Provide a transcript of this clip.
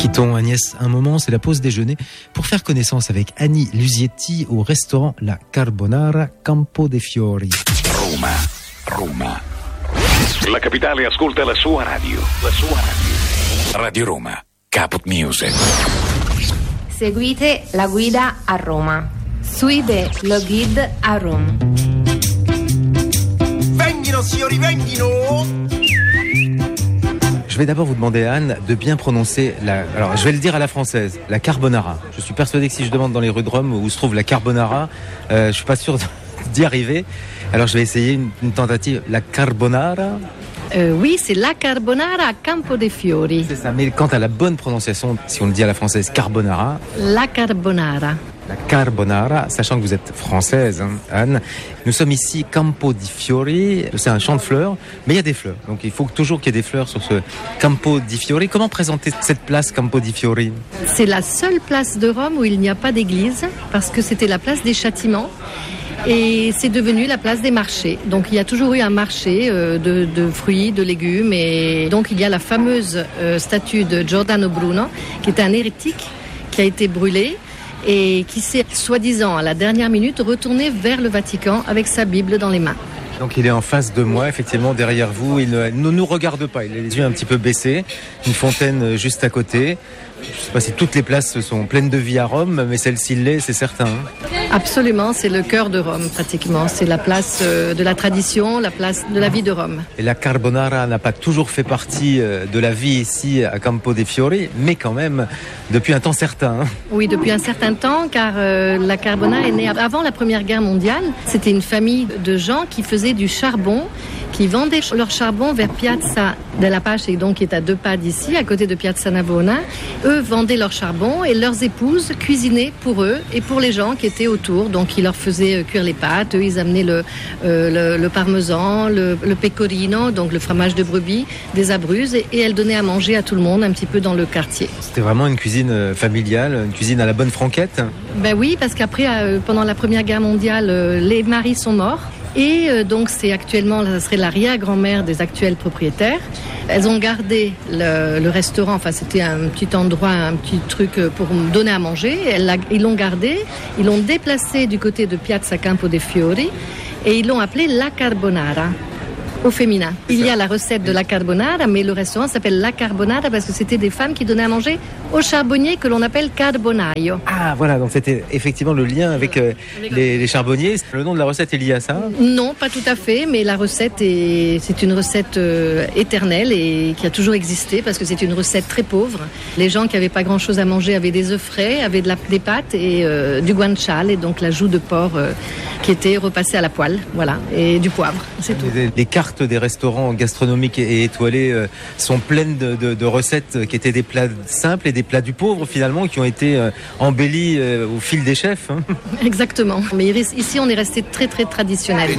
Quittons Agnès un moment, c'est la pause déjeuner pour faire connaissance avec Annie Lusietti au restaurant La Carbonara Campo dei Fiori. Roma. La capitale ascolta la sua radio. Radio Roma. Caput Music. Seguite la guida a Roma. Suivez le guide a Rome. Venghino, signori, venghino! Je vais d'abord vous demander, Anne, de bien prononcer alors, je vais le dire à la française, la carbonara. Je suis persuadé que si je demande dans les rues de Rome où se trouve la carbonara, je suis pas sûr d'y arriver. Alors, je vais essayer une tentative. La carbonara. Oui, c'est la carbonara Campo dei Fiori. C'est ça, mais quant à la bonne prononciation, si on le dit à la française, carbonara. La carbonara. La carbonara, sachant que vous êtes française, hein, Anne. Nous sommes ici Campo di Fiori, c'est un champ de fleurs, mais il y a des fleurs. Donc il faut toujours qu'il y ait des fleurs sur ce Campo di Fiori. Comment présenter cette place Campo di Fiori ? C'est la seule place de Rome où il n'y a pas d'église, parce que c'était la place des châtiments. Et c'est devenu la place des marchés. Donc il y a toujours eu un marché de fruits, de légumes. Et donc il y a la fameuse statue de Giordano Bruno, qui était un hérétique, qui a été brûlé et qui s'est, soi-disant, à la dernière minute, retourné vers le Vatican avec sa Bible dans les mains. Donc il est en face de moi, effectivement, derrière vous. Il ne nous regarde pas, il a les yeux un petit peu baissés. Une fontaine juste à côté. Je ne sais pas si toutes les places sont pleines de vie à Rome, mais celle-ci l'est, c'est certain. Absolument, c'est le cœur de Rome, pratiquement. C'est la place de la tradition, la place de la vie de Rome. Et la carbonara n'a pas toujours fait partie de la vie ici à Campo dei Fiori, mais quand même depuis un temps certain. Oui, depuis un certain temps, car la carbonara est née avant la Première Guerre mondiale. C'était une famille de gens qui faisaient du charbon, qui vendaient leur charbon vers Piazza della Pace, et donc qui est à 2 pas d'ici, à côté de Piazza Navona. Eux vendaient leur charbon et leurs épouses cuisinaient pour eux et pour les gens qui étaient autour. Donc ils leur faisaient cuire les pâtes, eux ils amenaient le parmesan, le pecorino, donc le fromage de brebis, des Abruzzes, et elles donnaient à manger à tout le monde un petit peu dans le quartier. C'était vraiment une cuisine familiale, une cuisine à la bonne franquette. Ben oui, parce qu'après, pendant la Première Guerre mondiale, les maris sont morts. Et donc c'est actuellement, ça serait l'arrière-grand-mère des actuels propriétaires. Elles ont gardé le restaurant, enfin c'était un petit endroit, un petit truc pour donner à manger. Ils l'ont gardé, ils l'ont déplacé du côté de Piazza Campo dei Fiori et ils l'ont appelé La Carbonara. Au féminin. Il y a la recette de la carbonara, mais le restaurant s'appelle La Carbonara parce que c'était des femmes qui donnaient à manger au charbonnier que l'on appelle carbonaio. Ah voilà, donc c'était effectivement le lien avec les charbonniers. Le nom de la recette est lié à ça ? Non, pas tout à fait, mais la recette c'est une recette éternelle et qui a toujours existé parce que c'est une recette très pauvre. Les gens qui n'avaient pas grand-chose à manger avaient des œufs frais, avaient des pâtes et du guanciale, et donc la joue de porc qui était repassée à la poêle, voilà, et du poivre, c'est tout. Les cartes des restaurants gastronomiques et étoilés sont pleines de recettes qui étaient des plats simples et des plats du pauvre finalement qui ont été embellis au fil des chefs. Exactement. Mais ici on est resté très très traditionnel.